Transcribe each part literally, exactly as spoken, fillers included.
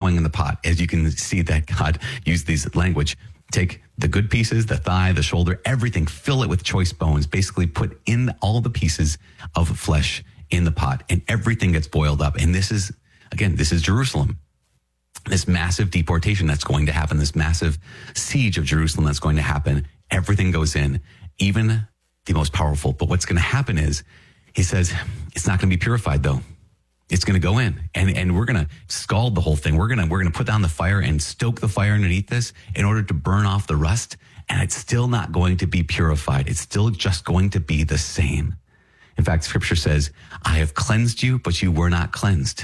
going in the pot. As you can see that God used these language. Take the good pieces, the thigh, the shoulder, everything, fill it with choice bones, basically put in all the pieces of flesh in the pot, and everything gets boiled up. And this is, again, this is Jerusalem. This massive deportation that's going to happen, this massive siege of Jerusalem that's going to happen. Everything goes in, even the most powerful. But what's going to happen is, he says, it's not going to be purified though. It's going to go in, and, and we're going to scald the whole thing. We're going to, we're going to put down the fire and stoke the fire underneath this in order to burn off the rust. And it's still not going to be purified. It's still just going to be the same. In fact, scripture says, I have cleansed you, but you were not cleansed.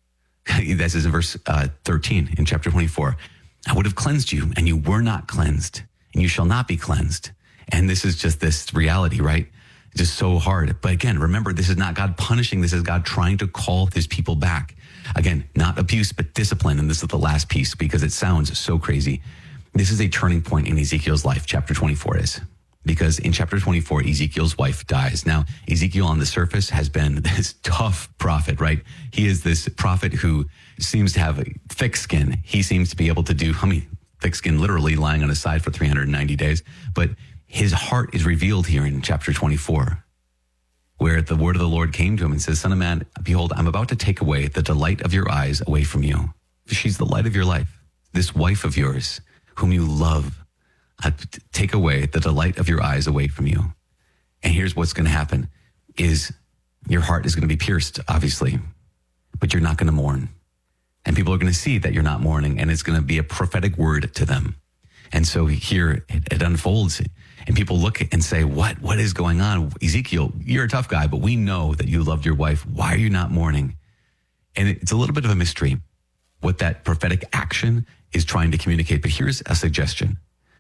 This is in verse uh, thirteen in chapter twenty-four. I would have cleansed you, and you were not cleansed, and you shall not be cleansed. And this is just this reality, right? Just so hard. But again, remember, this is not God punishing. This is God trying to call his people back. Again, not abuse, but discipline. And this is the last piece because it sounds so crazy. This is a turning point in Ezekiel's life. Chapter twenty-four is. Because in chapter twenty-four, Ezekiel's wife dies. Now, Ezekiel on the surface has been this tough prophet, right? He is this prophet who seems to have a thick skin. He seems to be able to do, I mean, thick skin literally lying on his side for three hundred ninety days. But his heart is revealed here in chapter twenty-four, where the word of the Lord came to him and says, Son of man, behold, I'm about to take away the delight of your eyes away from you. She's the light of your life. This wife of yours, whom you love, I take away the delight of your eyes away from you. And here's what's going to happen is your heart is going to be pierced, obviously, but you're not going to mourn. And people are going to see that you're not mourning, and it's going to be a prophetic word to them. And so here it, it unfolds. And people look and say, what, what is going on? Ezekiel, you're a tough guy, but we know that you loved your wife. Why are you not mourning? And it's a little bit of a mystery what that prophetic action is trying to communicate. But here's a suggestion.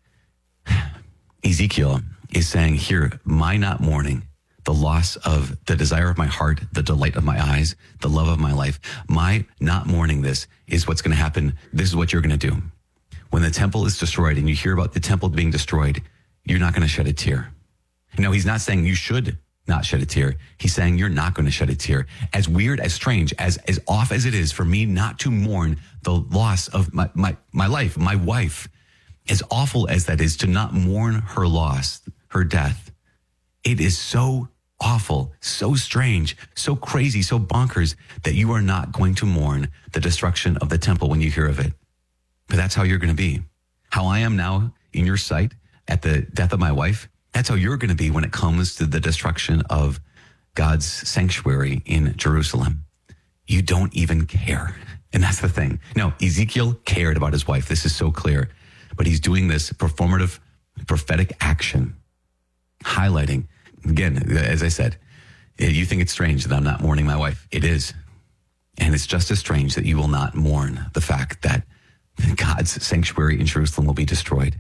Ezekiel is saying here, my not mourning, the loss of the desire of my heart, the delight of my eyes, the love of my life, my not mourning this is what's going to happen. This is what you're going to do. When the temple is destroyed and you hear about the temple being destroyed, you're not going to shed a tear. No, he's not saying you should not shed a tear. He's saying you're not going to shed a tear. As weird, as strange, as, as off as it is for me not to mourn the loss of my, my, my life, my wife, as awful as that is to not mourn her loss, her death, it is so awful, so strange, so crazy, so bonkers that you are not going to mourn the destruction of the temple when you hear of it. But that's how you're going to be. How I am now in your sight at the death of my wife, that's how you're going to be when it comes to the destruction of God's sanctuary in Jerusalem. You don't even care. And that's the thing. No, Ezekiel cared about his wife. This is so clear. But he's doing this performative, prophetic action, highlighting, again, as I said, you think it's strange that I'm not mourning my wife. It is. And it's just as strange that you will not mourn the fact that God's sanctuary in Jerusalem will be destroyed.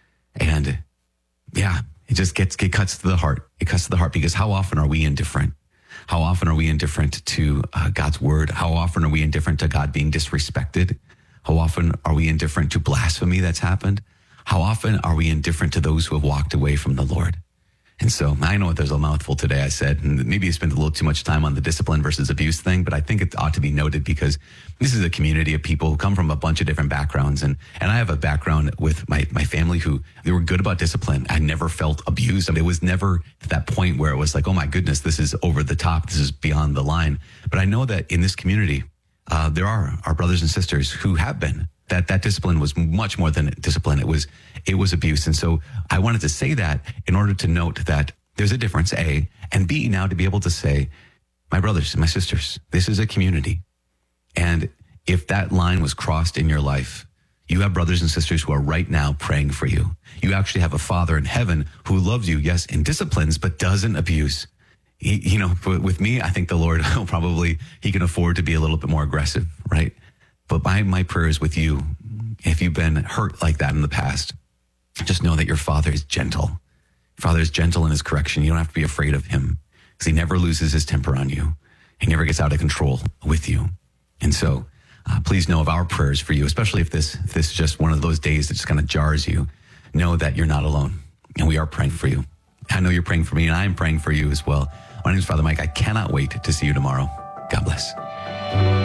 And yeah, it just gets, it cuts to the heart. It cuts to the heart because how often are we indifferent? How often are we indifferent to uh, God's word? How often are we indifferent to God being disrespected? How often are we indifferent to blasphemy that's happened? How often are we indifferent to those who have walked away from the Lord? And so I know there's a mouthful today, I said, and maybe I spent a little too much time on the discipline versus abuse thing, but I think it ought to be noted because this is a community of people who come from a bunch of different backgrounds. And, and I have a background with my, my family who they were good about discipline. I never felt abused. I mean, it was never at that point where it was like, oh my goodness, this is over the top. This is beyond the line. But I know that in this community, uh, there are our brothers and sisters who have been. That that discipline was much more than discipline. It was it was abuse. And so I wanted to say that in order to note that there's a difference, A, and B, now to be able to say, my brothers and my sisters, this is a community. And if that line was crossed in your life, you have brothers and sisters who are right now praying for you. You actually have a Father in heaven who loves you, yes, and disciplines, but doesn't abuse. He, you know, with me, I think the Lord will probably, he can afford to be a little bit more aggressive, right? But my, my prayer is with you. If you've been hurt like that in the past, just know that your Father is gentle. Your Father is gentle in his correction. You don't have to be afraid of him because he never loses his temper on you. He never gets out of control with you. And so uh, please know of our prayers for you, especially if this, if this is just one of those days that just kind of jars you. Know that you're not alone and we are praying for you. I know you're praying for me and I'm praying for you as well. My name is Father Mike. I cannot wait to see you tomorrow. God bless.